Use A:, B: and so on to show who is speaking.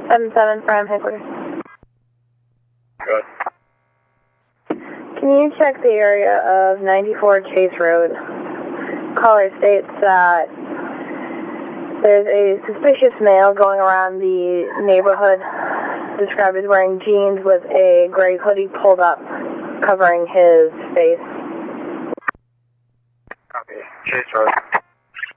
A: 7-7 from headquarters.
B: Good.
A: Can you check the area of 94 Chase Road? Caller states that there's a suspicious male going around the neighborhood, described as wearing jeans with a gray hoodie pulled up, covering his face.
B: Copy. Chase Road.